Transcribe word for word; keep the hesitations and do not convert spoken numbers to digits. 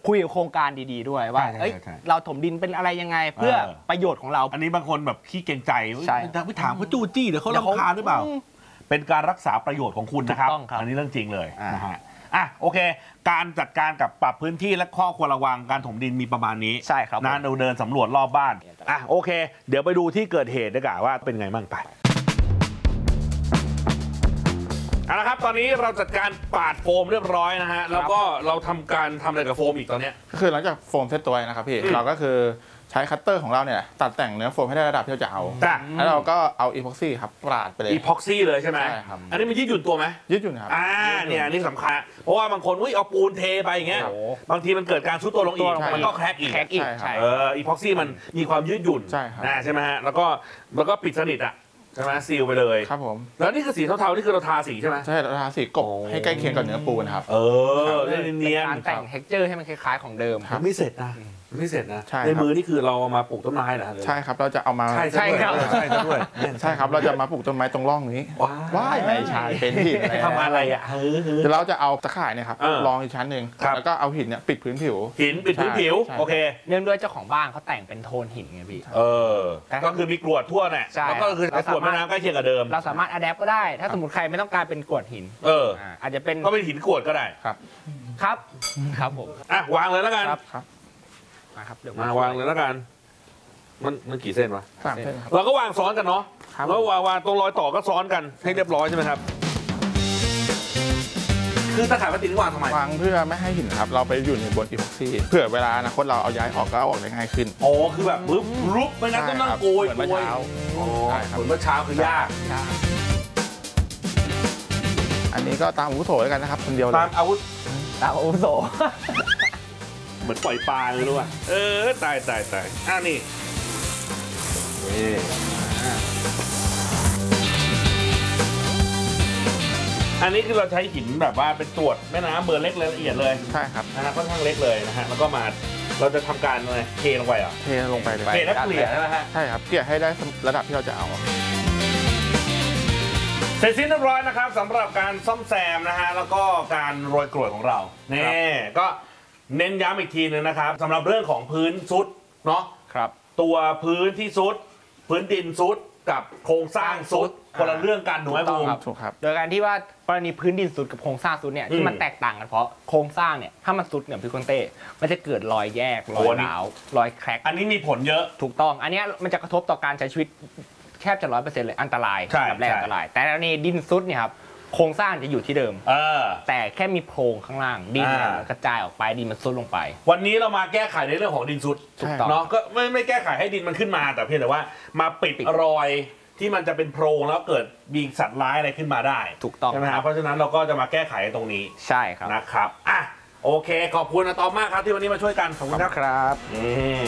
คุยกับโครงการดีๆด้วยว่าเอ้ยเราถมดินเป็นอะไรยังไงเพื่อประโยชน์ของเราอันนี้บางคนแบบขี้เกรงใจไปถามเขาจู้จี้เดี๋ยวเขารำคาญหรือเปล่าเป็นการรักษาประโยชน์ของคุณนะครับอันนี้เรื่องจริงเลยนะฮะอ่ะโอเคการจัดการกับปรับพื้นที่และข้อควรระวังการถมดินมีประมาณนี้ใช่ครับนานเราเดินสำรวจรอบบ้านอ่ะโอเคเดี๋ยวไปดูที่เกิดเหตุดีกว่าว่าเป็นไงบ้างไปเอาละครับตอนนี้เราจัดการปาดโฟมเรียบร้อยนะฮะแล้วก็เราทำการทำอะไรกับโฟมอีกตอนนี้ก็คือหลังจากโฟมเซตตัวนะครับพี่เราก็คือใช้คัตเตอร์ของเราเนี่ยตัดแต่งเนื้อโฟมให้ได้ระดับที่เราจะเอาแล้วเราก็เอาอีพ็อกซี่ครับปาดไปเลยอีพ็อกซี่เลยใช่ไหมใช่ครับอันนี้มันยืดหยุ่นตัวไหมยืดหยุ่นครับอ่าเนี่ยนี่สำคัญเพราะว่าบางคนอุ้ยเอาปูนเทไปอย่างเงี้ยบางทีมันเกิดการซุดตัวลงอีกมันก็แคร็กอีกแคร็กอีกเอออีพ็อกซี่มันมีความยืดหยุ่นใช่ครับใช่ไหมฮะแล้วก็แล้วก็ปิดสนิทอ่ะใช่ไหมซีลไปเลยครับผมแล้วนี่คือสีเทาๆนี่คือเราทาสีใช่ไหมใช่เราทาสีกบให้ใกล้เคียงกับเนื้อปูนครับเออเนียนการแต่งเท็กเจอร์ให้มันคล้ายๆของเดิมไม่เสร็จนะไม่เสร็จนะในมือนี่คือเราเอามาปลูกต้นไม้เหรอใช่ครับเราจะเอามาใช่ใช่ครับใช่ด้วยใช่ครับเราจะมาปลูกต้นไม้ตรงร่องนี้ว้ายไม่ใช่เป็นหินทำอะไรอ่ะเดี๋ยวเราจะเอาตะข่ายเนี่ยครับรองอีกชั้นหนึ่งแล้วก็เอาหินเนี่ยปิดพื้นผิวหินปิดพื้นผิวโอเคเนื่องด้วยเจ้าของบ้านเขาแต่งเป็นโทนหินไงพี่เออก็คือมีกรวดทั่วเนี่ยแล้วก็คือกรวดแม่น้ำใกล้เคียงกับเดิมเราสามารถอัดแอปก็ได้ถ้าสมมติใครไม่ต้องการเป็นกรวดหินเอออาจจะเป็นก็เป็นหินกรวดก็ได้ครับครับครับผมอ่ะวางเลยแล้วกันครับมาครับเดี๋ยวมาวางเลยแล้วกันมันมันกี่เส้นวะสามเส้นเราก็วางซ้อนกันเนาะแล้ววางวางตรงรอยต่อก็ซ้อนกันให้เรียบร้อยใช่ไหมครับคือตะข่ายพลาสติกวางทำไมวางเพื่อไม่ให้หินครับเราไปอยู่ในบนอีพ็อกซี่เผื่อเวลาอนาคตเราเอาย้ายออกก็เอาออกได้ง่ายขึ้นโอ้คือแบบปุ๊บรุบไม่งั้นต้องนั่งโกยเหมือนเมื่อเช้าเหมือนเมื่อเช้าคือยากอันนี้ก็ตามอาวุโสแล้วกันนะครับคนเดียวตามอาวุธตามอาวุโสเหมือนปล่อยปลาเลยรู้ป่ะเออตายตายตายอ่ะนี่อันนี้คือเราใช้หินแบบว่าเป็นตรวจแม่น้ำเบอร์เล็กละเอียดเลยใช่ครับนะฮะค่อนข้างเล็กเลยนะฮะแล้วก็มาเราจะทำการอะไรเทลงไปอ่ะเทลงไปเลยเทแล้วเกลี่ยใช่ไหมฮะใช่ครับเกลี่ยให้ได้ระดับที่เราจะเอาเสร็จสิ้นเรียบร้อยนะครับสำหรับการซ่อมแซมนะฮะแล้วก็การโรยกรวดของเรานี่ก็เน้นย้ำอีกทีนึงนะครับสำหรับเรื่องของพื้นซุดเนาะครับตัวพื้นที่ซุดพื้นดินซุดกับโครงสร้างซุดคนละเรื่องกันถูกไหมบูมถูกครับโดยการที่ว่ากรณีพื้นดินซุดกับโครงสร้างซุดเนี่ยที่มันแตกต่างกันเพราะโครงสร้างเนี่ยถ้ามันซุดเนี่ยพี่คนเต้มันจะเกิดรอยแยกรอยร้าวรอยแคร็กอันนี้มีผลเยอะถูกต้องอันนี้มันจะกระทบต่อการใช้ชีวิตแทบจะร้อยเปอร์เซ็นต์เลยอันตรายแบบแรกอันตรายแต่กรณีดินซุดเนี่ยครับโครงสร้างจะอยู่ที่เดิมเออแต่แค่มีโพรงข้างล่างดินกระจายออกไปดินมันซุดลงไปวันนี้เรามาแก้ไขในเรื่องของดินซุดเนาะก็ไม่ไม่แก้ไขให้ดินมันขึ้นมาแต่เพียงแต่ว่ามาปิดรอยที่มันจะเป็นโพรงแล้วเกิดมีสัตว์ร้ายอะไรขึ้นมาได้ถูกต้องใช่ไหมครับเพราะฉะนั้นเราก็จะมาแก้ไขตรงนี้ใช่ครับนะครับอ่ะโอเคขอบคุณนะตอมมากครับที่วันนี้มาช่วยกันขอบคุณครับ